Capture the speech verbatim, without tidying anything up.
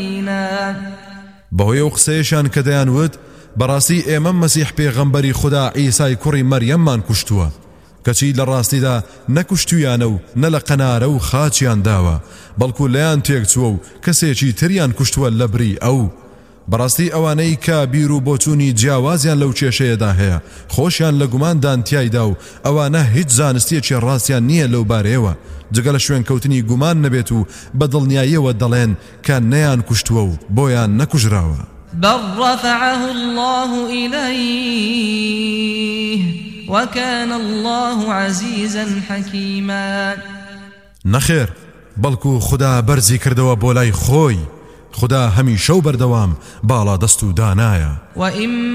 بەهۆی ئەو قسەیەشان کە دەیانوت بەڕاستی ئێمە مەسیح پێغەمبەری خوددا عیسای کوڕی مەریەممان کوشتووە کەچی لە ڕاستیدا نەکوشتویانە و نە لە قەنارە و خاچیان داوە بەڵکو لەیان تێکچووە و کەسێکی تریان کوشتووە لە بری ئەو بەڕاستی ئەوانەی کە بیر و بۆچوونی جیاوازیان لەو کێشەیەدا هەیە خۆشیان لە گوماندان تیایدا و ئەوانە هیچ زانستیەکی ڕاستیان نییە لەو بارەیەوە جگە لە شوێن کەوتنی گومان نەبێت و بە دڵنیاییەوە دەڵێن کە نەیان کوشتووە و بۆیان نەکوژراوە بل رفعه الله إليه وكان الله عزيزا حكيما نخير بلكو خدا برزي كردوا بولاي خوي خدا هميشو بردوام بالا دستو دانايا وإن